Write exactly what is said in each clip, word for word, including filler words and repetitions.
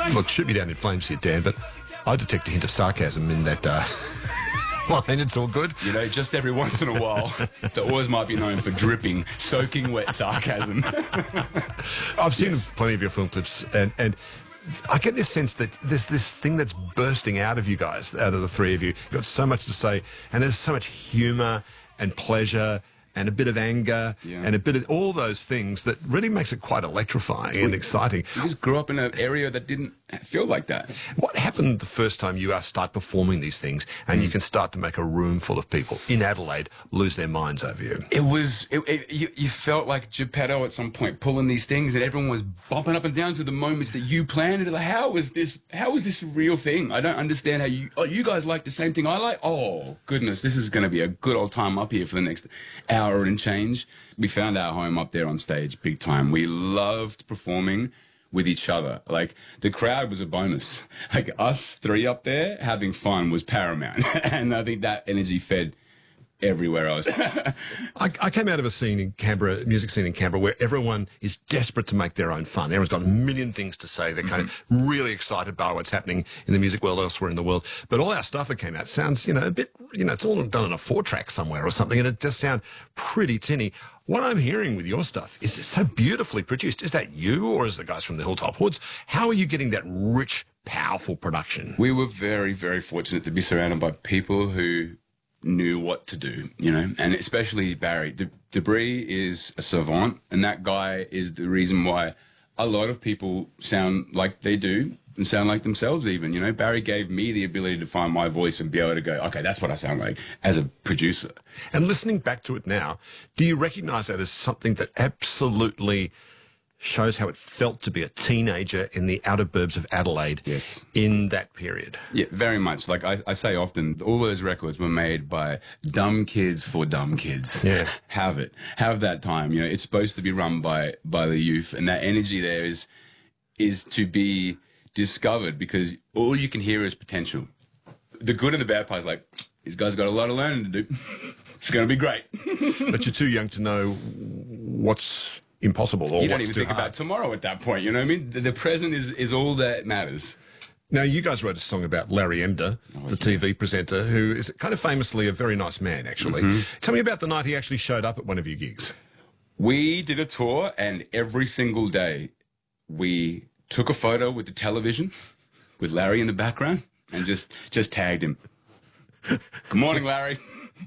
Look, shoot me down in flames here, Dan, but I detect a hint of sarcasm in that uh, line. It's all good. You know, just every once in a while, the Oars might be known for dripping, soaking wet sarcasm. I've seen Yes. plenty of your film clips, and, and I get this sense that there's this thing that's bursting out of you guys, out of the three of you. You've got so much to say, and there's so much humour and pleasure and a bit of anger Yeah. and a bit of all those things that really makes it quite electrifying and exciting. You just grew up in an area that didn't feel like that. What happened the first time you uh, start performing these things and you can start to make a room full of people in Adelaide lose their minds over you? It was, it, it, you, you felt like Geppetto at some point pulling these things, and everyone was bumping up and down to the moments that you planned. It was like, how is this, how is this a real thing? I don't understand how you, oh, you guys like the same thing I like? Oh, goodness, this is going to be a good old time up here for the next hour and change. We found our home up there on stage big time. We loved performing with each other. Like, the crowd was a bonus. Like, us three up there having fun was paramount. And I think that energy fed everywhere else. I, I came out of a scene in Canberra, music scene in Canberra, where everyone is desperate to make their own fun. Everyone's got a million things to say. They're kind Mm-hmm. of really excited by what's happening in the music world elsewhere in the world. But all our stuff that came out sounds, you know, a bit, you know, it's all done on a four track somewhere or something, and it does sound pretty tinny. What I'm hearing with your stuff is it's so beautifully produced. Is that you, or is the guys from the Hilltop Hoods? How are you getting that rich, powerful production? We were very, very fortunate to be surrounded by people who knew what to do, you know, and especially Barry. De- Debris is a savant, and that guy is the reason why a lot of people sound like they do and sound like themselves even, you know. Barry gave me the ability to find my voice and be able to go, okay, that's what I sound like as a producer. And listening back to it now, do you recognise that as something that absolutely shows how it felt to be a teenager in the outer burbs of Adelaide Yes. in that period? Yeah, very much. Like I, I say often, all those records were made by dumb kids for dumb kids. Yeah. Have it. Have that time. You know, it's supposed to be run by, by the youth, and that energy there is, is to be discovered, because all you can hear is potential. The good and the bad part is like, this guy's got a lot of learning to do. It's going to be great. But you're too young to know what's impossible or You don't what's even too think hard. about tomorrow at that point. You know what I mean? The, the present is, is all that matters. Now, you guys wrote a song about Larry Emder, Oh, the T V presenter, who is kind of famously a very nice man, actually. Mm-hmm. Tell me about the night he actually showed up at one of your gigs. We did a tour, and every single day we took a photo with the television with Larry in the background and just, just tagged him. Good morning, Larry.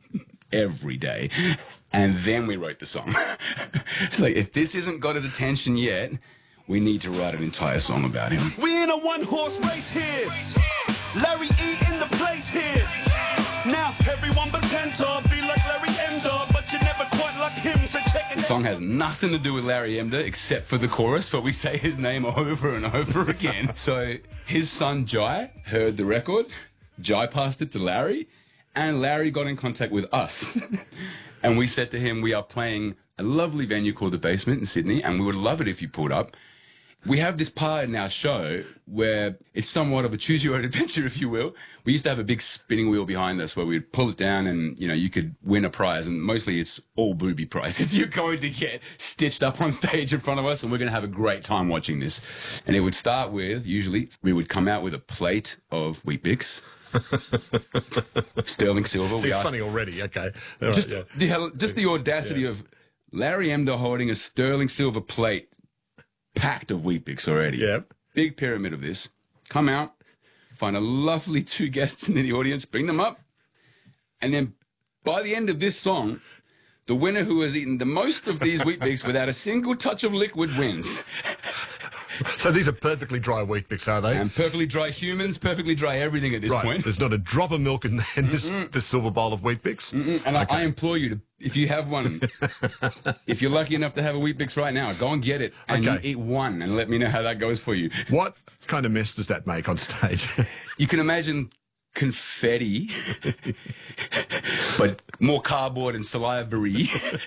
Every day. And then we wrote the song. It's like, if this hasn't got his attention yet, we need to write an entire song about him. We in a one-horse race here. Larry E in the place here. Now everyone pretend to be like Larry Emder, but you never quite like him, so check it The out. song has nothing to do with Larry Emder except for the chorus, but we say his name over and over again. So his son Jai heard the record, Jai passed it to Larry, and Larry got in contact with us. And we said to him, we are playing a lovely venue called The Basement in Sydney, and we would love it if you pulled up. We have this part in our show where it's somewhat of a choose-your-own adventure, if you will. We used to have a big spinning wheel behind us where we'd pull it down and, you know, you could win a prize. And mostly it's all booby prizes you're going to get stitched up on stage in front of us, and we're going to have a great time watching this. And it would start with, usually, we would come out with a plate of Weet-Bix. Sterling silver. See, We it's asked- funny already. Okay. All right, just, yeah. the, hell- just the audacity of Larry Emder holding a sterling silver plate packed of Weet-Bix already. Yep. Big pyramid of this. Come out, find a lovely two guests in the audience, bring them up, and then by the end of this song, the winner who has eaten the most of these Weet-Bix without a single touch of liquid wins. So these are perfectly dry Weet-Bix, are they? And perfectly dry humans, perfectly dry everything at this Right. point. There's not a drop of milk in, in this, this silver bowl of Weet-Bix. And I, I implore you to, if you have one, if you're lucky enough to have a Weet-Bix right now, go and get it and Okay. you eat one and let me know how that goes for you. What kind of mess does that make on stage? You can imagine confetti, but more cardboard and salivary,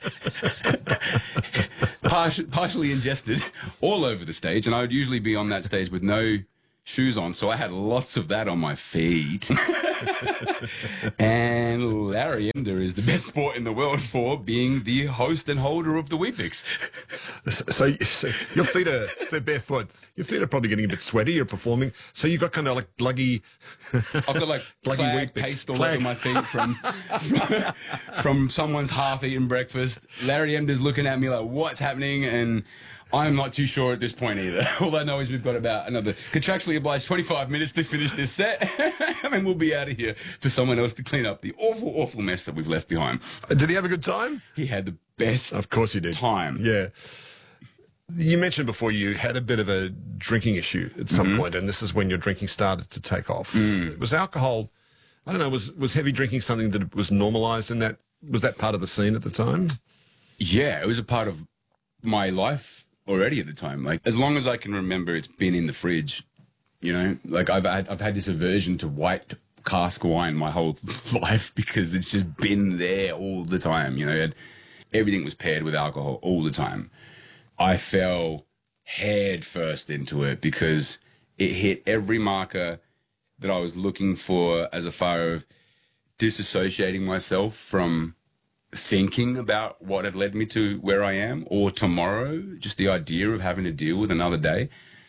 Partial, partially ingested all over the stage. And I would usually be on that stage with no shoes on, so I had lots of that on my feet. And Larry Emder is the best sport in the world for being the host and holder of the Weet-Bix. So, so your feet are they're barefoot. Your feet are probably getting a bit sweaty. You're performing, so you got kind of like gluggy. I've got like gluggy flag Weet-Bix. paste all Flag. over my feet from, from from someone's half-eaten breakfast. Larry Emder's looking at me like, "What's happening?" And I'm not too sure at this point either. All I know is we've got about another contractually obliged twenty-five minutes to finish this set, and then we'll be out of here for someone else to clean up the awful, awful mess that we've left behind. Did he have a good time? He had the best Of course he did. time. Yeah. You mentioned before you had a bit of a drinking issue at some Mm-hmm. point, and this is when your drinking started to take off. Mm. Was alcohol, I don't know, was, was heavy drinking something that was normalized in that, was that part of the scene at the time? Yeah, it was a part of my life already at the time. Like, as long as I can remember, it's been in the fridge. You know, like I've had, I've had this aversion to white cask wine my whole life because it's just been there all the time. You know, it, everything was paired with alcohol all the time. I fell head first into it because it hit every marker that I was looking for as a far of disassociating myself from thinking about what had led me to where I am, or tomorrow, just the idea of having to deal with another day.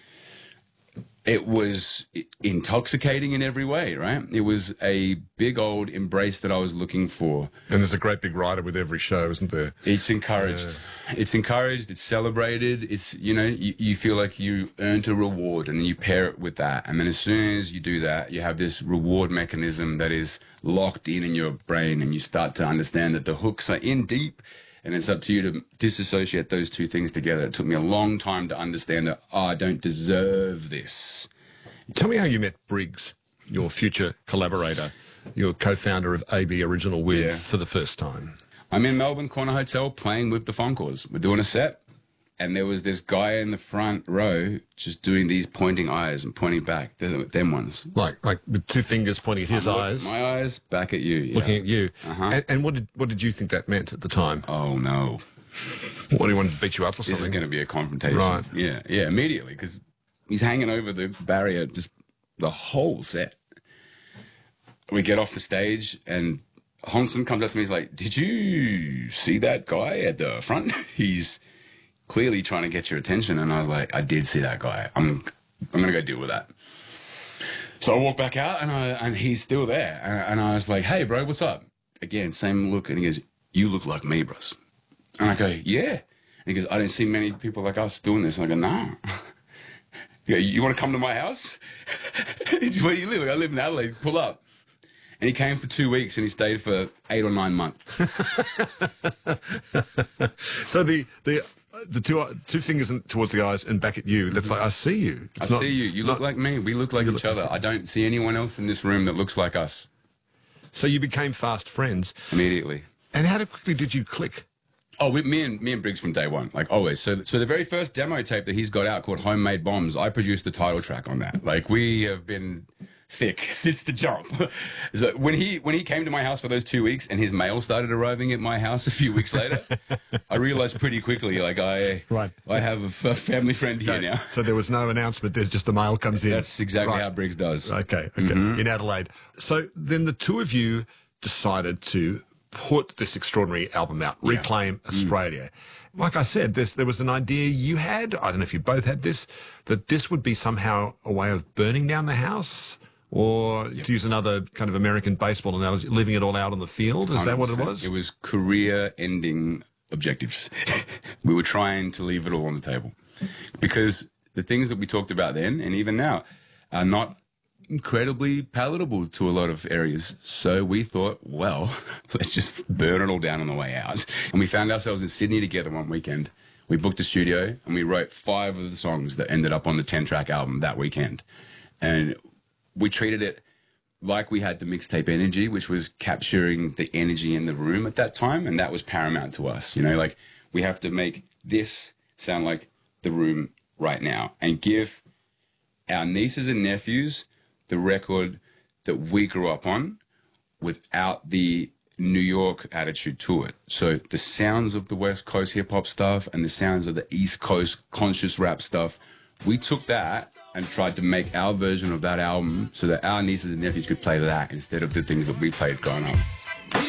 It was intoxicating in every way, right? It was a big old embrace that I was looking for. And there's a great big rider with every show, isn't there? It's encouraged. Yeah. It's encouraged. It's celebrated. It's, you know, you, you feel like you earned a reward and then you pair it with that. And then as soon as you do that, you have this reward mechanism that is locked in in your brain, and you start to understand that the hooks are in deep, and it's up to you to disassociate those two things together. It took me a long time to understand that, oh, I don't deserve this. Tell me how you met Briggs, your future collaborator, your co-founder of A B Original with, Yeah. for the first time. I'm in Melbourne Corner Hotel playing with the Funkors. We're doing a set, and there was this guy in the front row just doing these pointing eyes and pointing back, them, them ones. Like like with two fingers pointing at his Look, eyes, My eyes back at you. Yeah. looking at you. Uh-huh. And, and what did what did you think that meant at the time? Oh, no. What, do you want to beat you up or This is something? going to be a confrontation. Right. Yeah, yeah, immediately, because he's hanging over the barrier just the whole set. We get off the stage, and Honson comes up to me. He's like, "Did you see that guy at the front? He's clearly trying to get your attention." And I was like, "I did see that guy. I'm, I'm going to go deal with that." So I walk back out, and I, and he's still there. And, and I was like, "Hey, bro, what's up?" Again, same look, and he goes, "You look like me, bros." And I go, "Yeah." And he goes, "I don't see many people like us doing this." And I go, "No." He goes, "You want to come to my house?" He said, "Where do you live?" I go, "I live in Adelaide. Pull up." And he came for two weeks, and he stayed for eight or nine months. So the the the two two fingers in- towards the eyes and back at you. That's like, I see you. It's I not- see you. You look not- like me. We look like each other. I don't see anyone else in this room that looks like us. So you became fast friends. Immediately. And how quickly did you click? Oh, with me and me and Briggs from day one, like always. So, so the very first demo tape that he's got out called "Homemade Bombs," I produced the title track on that. Like, we have been thick since the jump. So when he when he came to my house for those two weeks, and his mail started arriving at my house a few weeks later, I realized pretty quickly, like I Right. I have a, f- a family friend here now. So there was no announcement. There's just the mail comes in. That's exactly Right. how Briggs does. Okay, okay. In Adelaide. So then the two of you decided to put this extraordinary album out, Reclaim Australia. Like I said, this, there was an idea you had, I don't know if you both had this, that this would be somehow a way of burning down the house, or to use another kind of American baseball analogy, leaving it all out on the field. Is that what it one hundred percent. was? It was career-ending objectives. We were trying to leave it all on the table. Because the things that we talked about then, and even now, are not incredibly palatable to a lot of areas. So we thought, well, let's just burn it all down on the way out. And we found ourselves in Sydney together one weekend. We booked a studio, and we wrote five of the songs that ended up on the ten-track album that weekend. And we treated it like we had the mixtape energy, which was capturing the energy in the room at that time, and that was paramount to us. You know, like, we have to make this sound like the room right now, and give our nieces and nephews the record that we grew up on without the New York attitude to it. So the sounds of the West Coast hip hop stuff and the sounds of the East Coast conscious rap stuff, we took that and tried to make our version of that album so that our nieces and nephews could play that instead of the things that we played growing up.